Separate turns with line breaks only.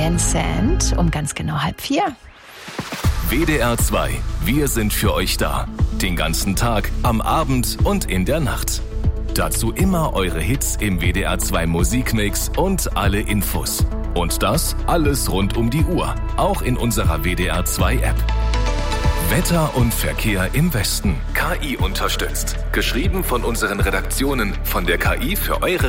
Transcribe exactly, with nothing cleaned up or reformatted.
Vincent um ganz genau halb vier.
W D R zwei. Wir sind für euch da. Den ganzen Tag, am Abend und in der Nacht. Dazu immer eure Hits im W D R zwei Musikmix und alle Infos. Und das alles rund um die Uhr. Auch in unserer W D R zwei App. Wetter und Verkehr im Westen. K I unterstützt. Geschrieben von unseren Redaktionen von der K I für eure